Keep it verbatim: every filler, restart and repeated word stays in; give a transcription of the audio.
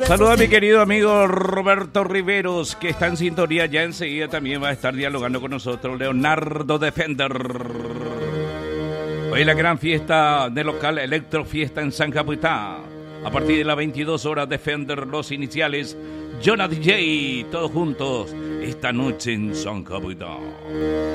Saludos a mi querido amigo Roberto Riveros, que está en sintonía. Ya enseguida también va a estar dialogando con nosotros Leonardo Defender. Hoy la gran fiesta del local Electrofiesta en San Capitán. A partir de las veintidós horas, Defender, los iniciales, Jonah D J, todos juntos, esta noche en San Capitán.